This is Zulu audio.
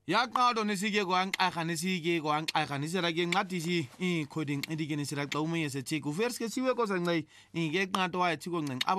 yaqado nesike kwanqaga nesike kwanqaga nisela ke nqadisi icoding edike nisela xa umunye sethi kuferske siwe kosa nqe ke qanto wayethi ko nqe